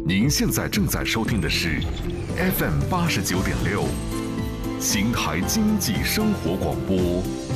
您现在正在收听的是 FM 89.6，邢台经济生活广播。